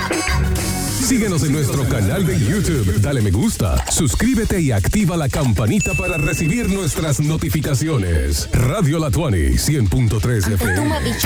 Síguenos en nuestro canal de YouTube, dale me gusta, suscríbete y activa la campanita para recibir nuestras notificaciones. Radio La Tuani, 100.3 FM.